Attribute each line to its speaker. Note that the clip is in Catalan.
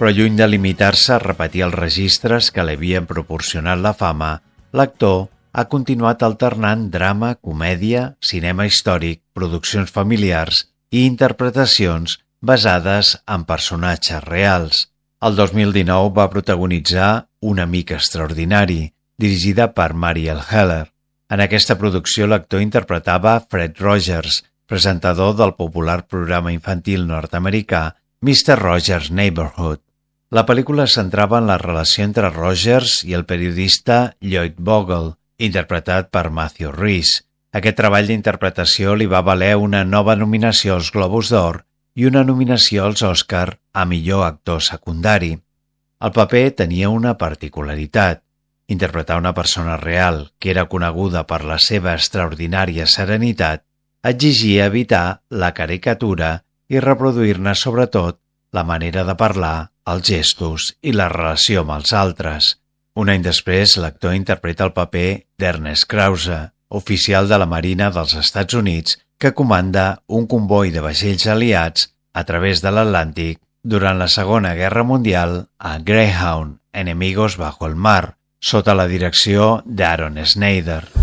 Speaker 1: Però lluny de limitar-se a repetir els registres que li havien proporcionat la fama, l'actor ha continuat alternant drama, comèdia, cinema històric, produccions familiars i interpretacions basades en personatges reals. El 2019 va protagonitzar Un amic extraordinari, dirigida per Marielle Heller. En aquesta producció l'actor interpretava Fred Rogers, presentador del popular programa infantil nord-americà Mr. Rogers' Neighborhood. La pel·lícula es centrava en la relació entre Rogers i el periodista Lloyd Bogle, interpretat per Matthew Rhys. Aquest treball d'interpretació li va valer una nova nominació als Globus d'Or i una nominació als Oscar a millor actor secundari. El paper tenia una particularitat: interpretar una persona real que era coneguda per la seva extraordinària serenitat exigia evitar la caricatura i reproduir-ne sobretot la manera de parlar, els gestos i la relació amb els altres. Un any després, l'actor interpreta el paper d'Ernest Krause, oficial de la Marina dels Estats Units que comanda un comboi de vaixells aliats a través de l'Atlàntic durant la Segona Guerra Mundial a Greyhound, Enemigos bajo el mar, sota la direcció d'Aaron Snyder.